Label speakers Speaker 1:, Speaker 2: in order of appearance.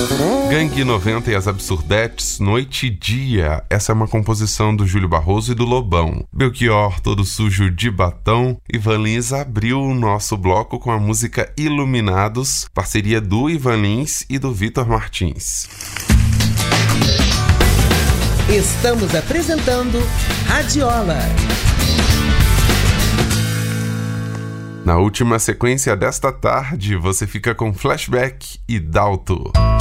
Speaker 1: Gangue 90 e as Absurdettes, Noite e Dia. Essa é uma composição do Júlio Barroso e do Lobão. Belchior, todo sujo de batom. Ivan Lins abriu o nosso bloco com a música Iluminados, parceria do Ivan Lins e do Vitor Martins.
Speaker 2: Estamos apresentando Radiola.
Speaker 1: Na última sequência desta tarde, você fica com Flashback e Dalto.